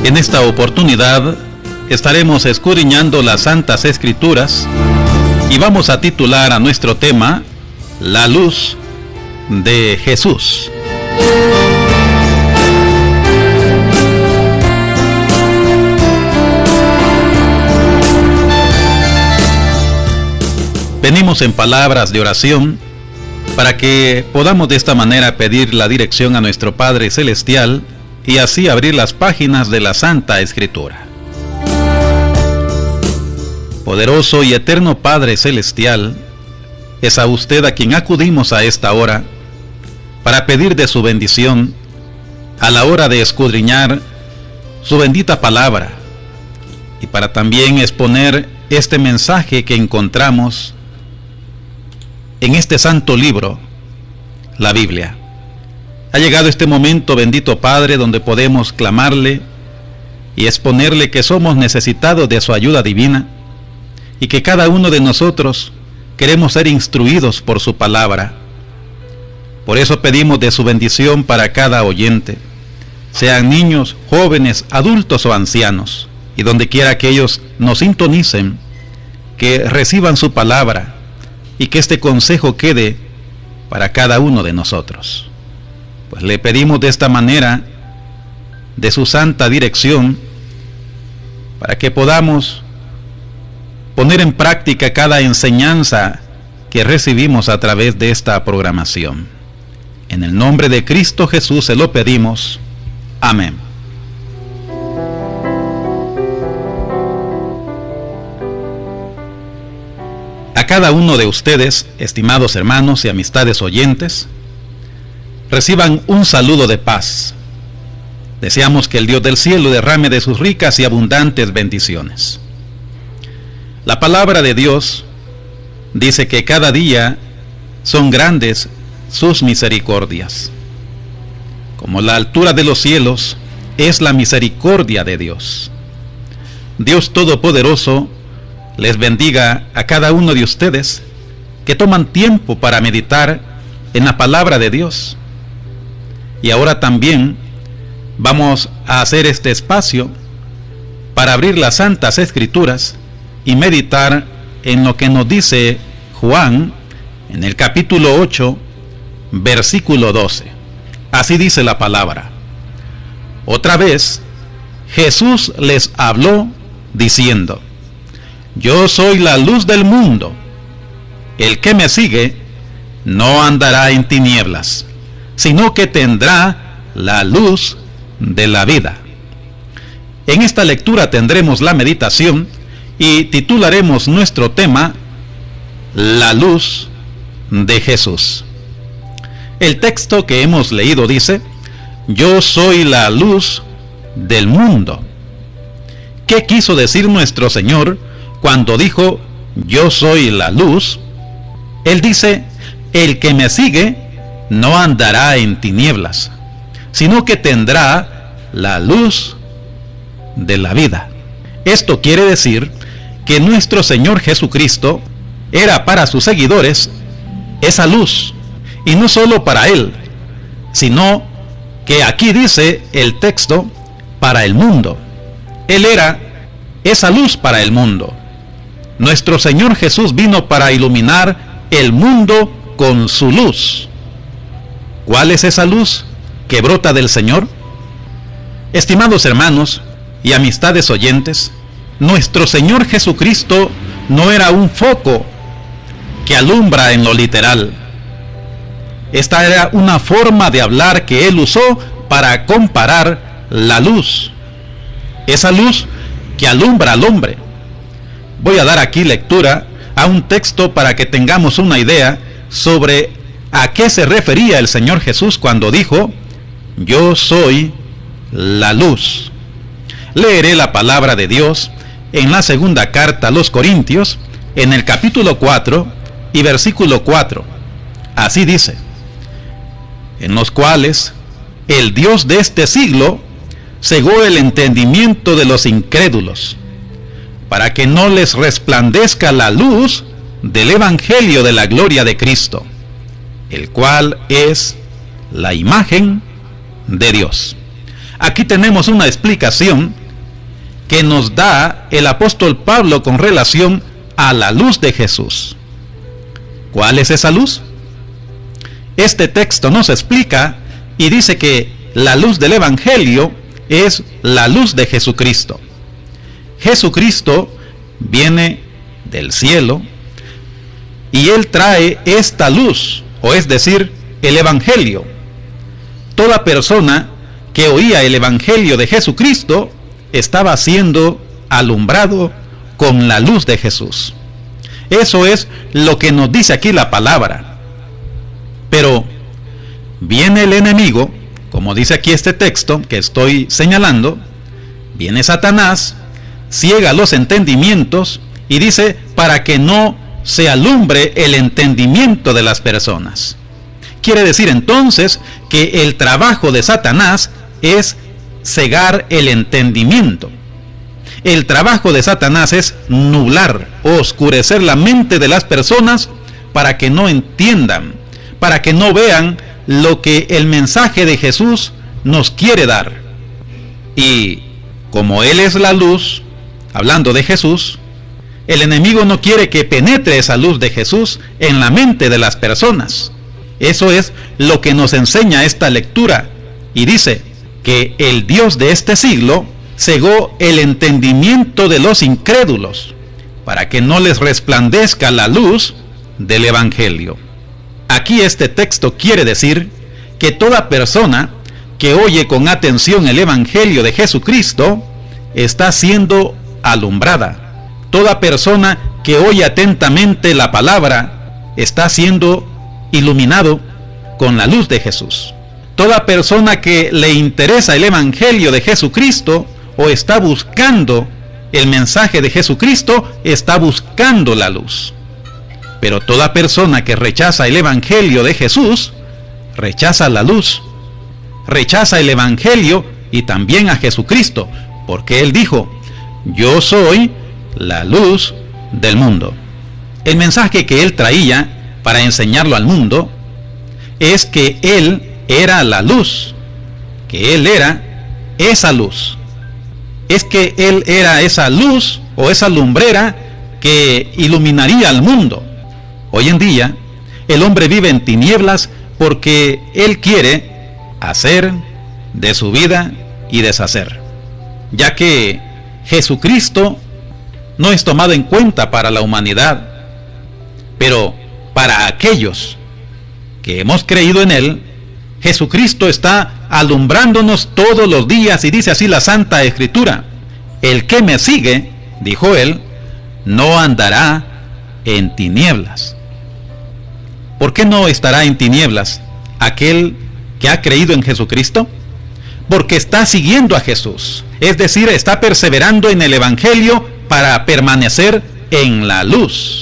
En esta oportunidad estaremos escudriñando las Santas Escrituras y vamos a titular a nuestro tema La luz de Jesús. Venimos en palabras de oración para que podamos de esta manera pedir la dirección a nuestro Padre Celestial y así abrir las páginas de la Santa Escritura. Poderoso y eterno Padre Celestial, es a usted a quien acudimos a esta hora para pedir de su bendición a la hora de escudriñar su bendita palabra y para también exponer este mensaje que encontramos en este santo libro, la Biblia. Ha llegado este momento, bendito Padre, donde podemos clamarle y exponerle que somos necesitados de su ayuda divina y que cada uno de nosotros queremos ser instruidos por su palabra. Por eso pedimos de su bendición para cada oyente, sean niños, jóvenes, adultos o ancianos, y donde quiera que ellos nos sintonicen, que reciban su palabra y que este consejo quede para cada uno de nosotros. Pues le pedimos de esta manera, de su santa dirección, para que podamos poner en práctica cada enseñanza que recibimos a través de esta programación. En el nombre de Cristo Jesús se lo pedimos. Amén. A cada uno de ustedes, estimados hermanos y amistades oyentes, reciban un saludo de paz. Deseamos que el Dios del cielo derrame de sus ricas y abundantes bendiciones. La palabra de Dios dice que cada día son grandes sus misericordias. Como la altura de los cielos es la misericordia de Dios. Dios Todopoderoso les bendiga a cada uno de ustedes que toman tiempo para meditar en la palabra de Dios. Y ahora también vamos a hacer este espacio para abrir las Santas Escrituras y meditar en lo que nos dice Juan en el capítulo 8, versículo 12. Así dice la palabra. Otra vez, Jesús les habló diciendo: Yo soy la luz del mundo. El que me sigue no andará en tinieblas, sino que tendrá la luz de la vida. En esta lectura tendremos la meditación y titularemos nuestro tema La luz de Jesús. El texto que hemos leído dice: Yo soy la luz del mundo. ¿Qué quiso decir nuestro Señor cuando dijo yo soy la luz? Él dice: el que me sigue no andará en tinieblas, sino que tendrá la luz de la vida. Esto quiere decir que nuestro Señor Jesucristo era para sus seguidores esa luz, y no solo para Él, sino que aquí dice el texto, para el mundo. Él era esa luz para el mundo. Nuestro Señor Jesús vino para iluminar el mundo con su luz. ¿Cuál es esa luz que brota del Señor? Estimados hermanos y amistades oyentes, nuestro Señor Jesucristo no era un foco que alumbra en lo literal. Esta era una forma de hablar que Él usó para comparar la luz, esa luz que alumbra al hombre. Voy a dar aquí lectura a un texto para que tengamos una idea sobre a qué se refería el Señor Jesús cuando dijo: yo soy la luz. Leeré la palabra de Dios en la segunda carta a los Corintios, en el capítulo 4 y versículo 4. Así dice: en los cuales el Dios de este siglo cegó el entendimiento de los incrédulos, para que no les resplandezca la luz del evangelio de la gloria de Cristo, el cual es la imagen de Dios. Aquí tenemos una explicación que nos da el apóstol Pablo con relación a la luz de Jesús. ¿Cuál es esa luz? Este texto nos explica y dice que la luz del Evangelio es la luz de Jesucristo. Jesucristo viene del cielo y Él trae esta luz, o es decir, el Evangelio. Toda persona que oía el Evangelio de Jesucristo estaba siendo alumbrado con la luz de Jesús. Eso es lo que nos dice aquí la palabra. Pero viene el enemigo, como dice aquí este texto que estoy señalando, viene Satanás, ciega los entendimientos y dice para que no se alumbre el entendimiento de las personas. Quiere decir entonces que el trabajo de Satanás es cegar el entendimiento. El trabajo de Satanás es nublar o oscurecer la mente de las personas para que no entiendan, para que no vean lo que el mensaje de Jesús nos quiere dar. Y como Él es la luz, hablando de Jesús, el enemigo no quiere que penetre esa luz de Jesús en la mente de las personas. Eso es lo que nos enseña esta lectura. Y dice que el Dios de este siglo cegó el entendimiento de los incrédulos para que no les resplandezca la luz del Evangelio. Aquí este texto quiere decir que toda persona que oye con atención el Evangelio de Jesucristo está siendo alumbrada. Toda persona que oye atentamente la palabra está siendo iluminado con la luz de Jesús. Toda persona que le interesa el Evangelio de Jesucristo o está buscando el mensaje de Jesucristo, está buscando la luz. Pero toda persona que rechaza el Evangelio de Jesús, rechaza la luz, rechaza el Evangelio y también a Jesucristo, porque Él dijo, yo soy la luz del mundo. El mensaje que Él traía para enseñarlo al mundo es que Él era la luz, que Él era esa luz. Es que Él era esa luz o esa lumbrera que iluminaría al mundo. Hoy en día, el hombre vive en tinieblas porque él quiere hacer de su vida y deshacer, ya que Jesucristo no es tomado en cuenta para la humanidad, pero para aquellos que hemos creído en Él, Jesucristo está alumbrándonos todos los días y dice así la Santa Escritura, el que me sigue, dijo Él, no andará en tinieblas. ¿Por qué no estará en tinieblas aquel que ha creído en Jesucristo? Porque está siguiendo a Jesús, es decir, está perseverando en el Evangelio para permanecer en la luz.